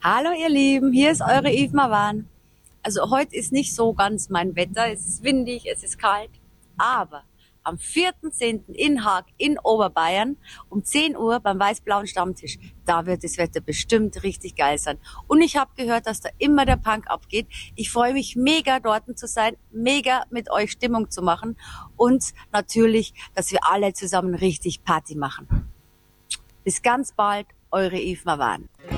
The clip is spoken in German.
Hallo ihr Lieben, hier ist eure Yves Mawan. Also heute ist nicht so ganz mein Wetter, es ist windig, es ist kalt, aber am 4.10. in Haag in Oberbayern um 10 Uhr beim weiß-blauen Stammtisch, da wird das Wetter bestimmt richtig geil sein. Und ich habe gehört, dass da immer der Punk abgeht. Ich freue mich mega dort zu sein, mega mit euch Stimmung zu machen und natürlich, dass wir alle zusammen richtig Party machen. Bis ganz bald, eure Yves Mawan.